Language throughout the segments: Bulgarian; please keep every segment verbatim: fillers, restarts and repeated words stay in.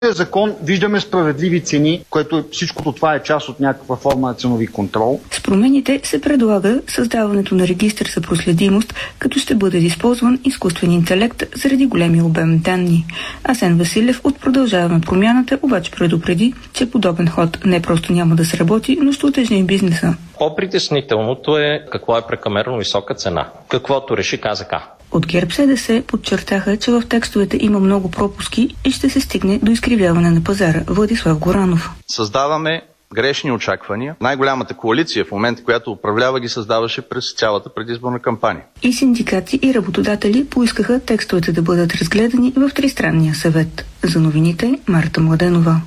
закон виждаме справедливи цени, което всичкото това е част от някаква форма на ценови контрол. С промените се предлага създаването на регистър за проследимост, като ще бъде използван изкуствен интелект заради големи обем данни. Асен Василев от Продължаваме промяната обаче предупреди, че подобен ход не просто няма да сработи, но ще утежни бизнеса. По-притеснителното е какво е прекомерно висока цена. Каквото реши КЗК. От ГЕРБ-СДС подчертаха, че в текстовете има много пропуски и ще се стигне до изкривяване на пазара. Владислав Горанов. Създаваме грешни очаквания. Най-голямата коалиция в момента, която управлява, ги създаваше през цялата предизборна кампания. И синдикати, и работодатели поискаха текстовете да бъдат разгледани в Тристранния съвет. За новините Марта Младенова.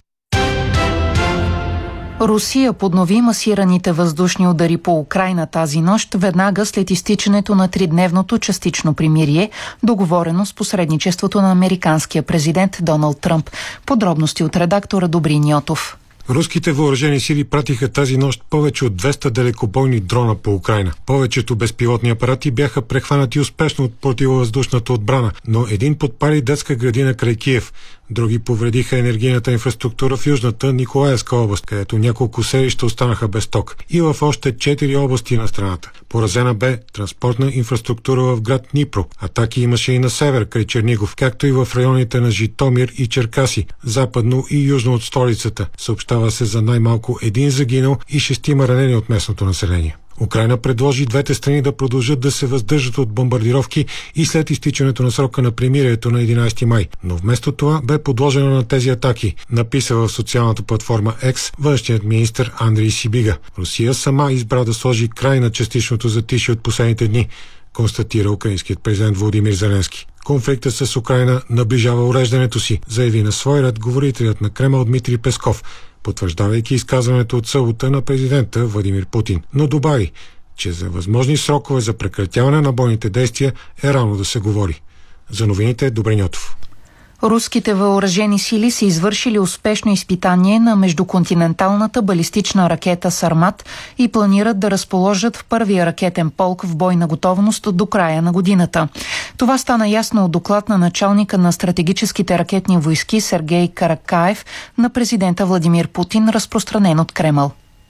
Русия поднови масираните въздушни удари по Украйна тази нощ, веднага след изтичането на тридневното частично примирие, договорено с посредничеството на американския президент Доналд Тръмп. Подробности от редактора Добрин Йотов. Руските въоръжени сили пратиха тази нощ повече от двеста далекобойни дрона по Украйна. Повечето безпилотни апарати бяха прехванати успешно от противовъздушната отбрана, но един подпали детска градина край Киев. Други повредиха енергийната инфраструктура в южната Николаевска област, където няколко селища останаха без ток. И в още четири области на страната. Поразена бе транспортна инфраструктура в град Днипро. Атаки имаше и на север край Чернигов, както и в районите на Житомир и Черкаси, западно и южно от столицата. Съобщава се за най-малко един загинал и шестима ранени от местното население. Украйна предложи двете страни да продължат да се въздържат от бомбардировки и след изтичането на срока на примирието на единайсети май. Но вместо това бе подложено на тези атаки, написа в социалната платформа X външният министър Андрей Сибига. Русия сама избра да сложи край на частичното затишие от последните дни, констатира украинският президент Володимир Зеленски. Конфликтът с Украйна наближава уреждането си, заяви на свой ред говорителят на Кремъл Дмитрий Песков, потвърждавайки изказването от събота на президента Владимир Путин, но добави, че за възможни срокове за прекратяване на бойните действия е рано да се говори. За новините Добрин Йотов. Руските въоръжени сили са извършили успешно изпитание на междуконтиненталната балистична ракета Сармат и планират да разположат първия ракетен полк в бойна готовност до края на годината. Това стана ясно от доклад на началника на стратегическите ракетни войски Сергей Каракаев на президента Владимир Путин, разпространен от Кремъл.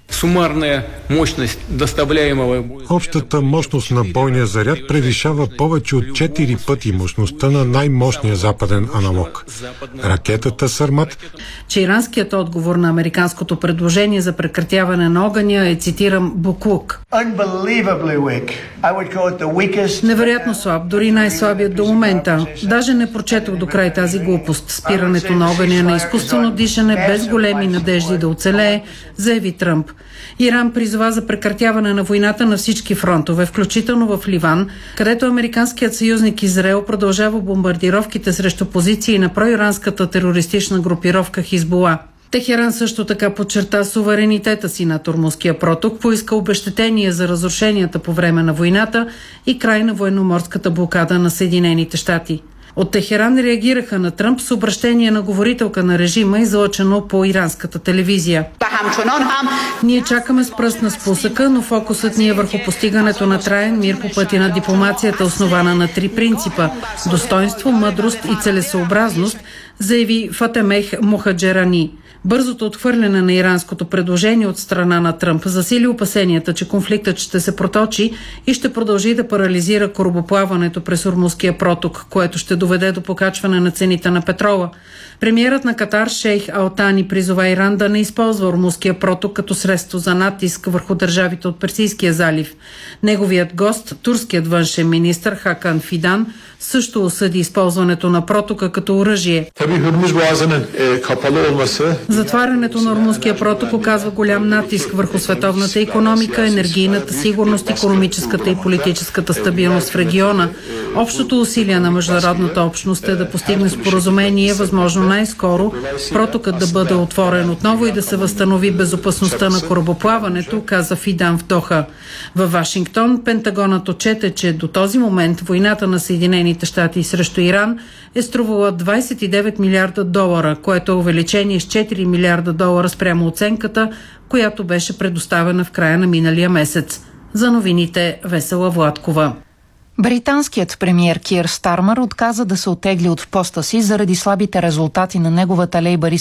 Общата мощност на бойния заряд превишава повече от четири пъти мощността на най-мощния западен аналог. Ракетата Сармат. Че иранският отговор на американското предложение за прекратяване на огъня е, цитирам, буклук. Невероятно слаб, дори най-слабият до момента. Даже не прочетох до край тази глупост. Спирането на огъня на изкуствено дишане без големи надежди да оцелее, заяви Тръмп. Иран призова за прекратяване на войната на всички фронтове, включително в Ливан, където американският съюзник Израел продължава бомбардировките срещу позиции на проиранската терористична групировка Хизбула. Техеран също така подчерта суверенитета си над Ормузския проток, поиска обезщетение за разрушенията по време на войната и край на военноморската блокада на Съединените щати. От Техеран реагираха на Тръмп с обращение на говорителка на режима, излъчено по иранската телевизия. Ние чакаме с пръст на спусъка, но фокусът ни е върху постигането на траен мир по пътя на дипломацията, основана на три принципа – достоинство, мъдрост и целесъобразност, заяви Фатемех Мохаджерани. Бързото отхвърляне на иранското предложение от страна на Тръмп засили опасенията, че конфликтът ще се проточи и ще продължи да парализира корабоплаването през Ормузския проток, което ще доведе до покачване на цените на петрола. Премиерът на Катар Шейх Алтани призова Иран да не използва Ормузския проток като средство за натиск върху държавите от Персийския залив. Неговият гост, турският външен министър Хакан Фидан, също осъди използването на протока като оръжие. Затварянето на Ормузския проток оказва голям натиск върху световната икономика, енергийната сигурност, икономическата и политическата стабилност в региона. Общото усилие на международната общност е да постигне споразумение, възможно най-скоро, протокът да бъде отворен отново и да се възстанови безопасността на корабоплаването, каза Фидан в Доха. Във Вашингтон Пентагонът отчете, че до този момент войната на Съединените щати срещу Иран е струвала двайсет и девет милиарда долара, което е увеличение с четири милиарда долара спрямо оценката, която беше предоставена в края на миналия месец. За новините Весела Владкова. Британският премиер Кир Стармър отказа да се оттегли от поста си заради слабите резултати на неговата лейбаристка